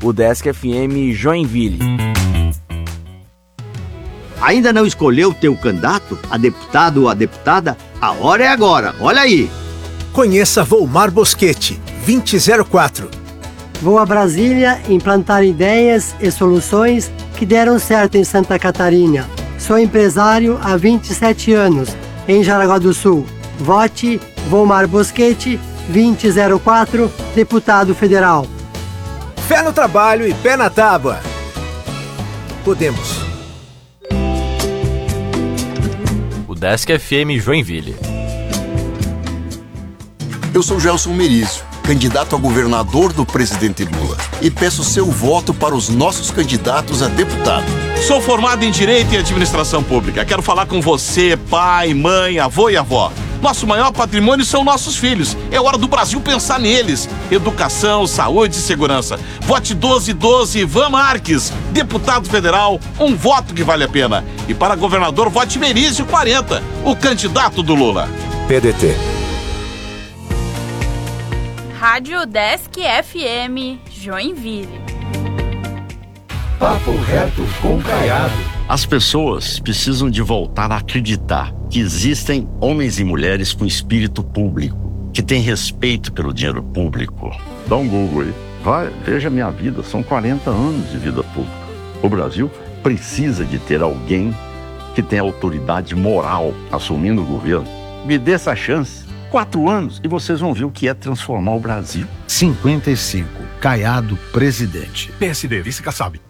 Udesc FM Joinville. Ainda não escolheu teu candidato, a deputado ou a deputada? A hora é agora, olha aí! Conheça Volmar Boschetti, 2004. Vou a Brasília implantar ideias e soluções que deram certo em Santa Catarina. Sou empresário há 27 anos, em Jaraguá do Sul. Vote Volmar Boschetti, 2004, deputado federal. Fé no trabalho e pé na tábua. Podemos. Udesc FM Joinville. Eu sou Gelson Merizio, candidato a governador do presidente Lula, e peço seu voto para os nossos candidatos a deputado. Sou formado em Direito e Administração Pública. Quero falar com você, pai, mãe, avô e avó. Nosso maior patrimônio são nossos filhos. É hora do Brasil pensar neles. Educação, saúde e segurança. Vote 1212 Ivan Marques, deputado federal, um voto que vale a pena. E para governador, vote Merizio 40, o candidato do Lula. PDT. Rádio Udesc FM Joinville. Papo reto com Caiado. As pessoas precisam de voltar a acreditar que existem homens e mulheres com espírito público, que têm respeito pelo dinheiro público. Dá um Google aí. Vai, veja minha vida, são 40 anos de vida pública. O Brasil precisa de ter alguém que tenha autoridade moral assumindo o governo. Me dê essa chance. 4 anos e vocês vão ver o que é transformar o Brasil. 55. Caiado, presidente. PSD, vice Kassab.